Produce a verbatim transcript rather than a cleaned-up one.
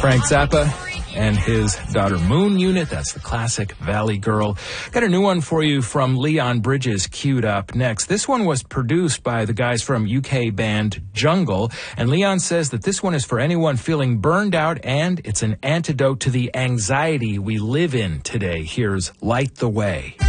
Frank Zappa and his daughter Moon Unit. That's the classic Valley Girl. Got a new one for you from Leon Bridges queued up next. This one was produced by the guys from U K band Jungle, and Leon says that this one is for anyone feeling burned out, and it's an antidote to the anxiety we live in today. Here's Light the Way.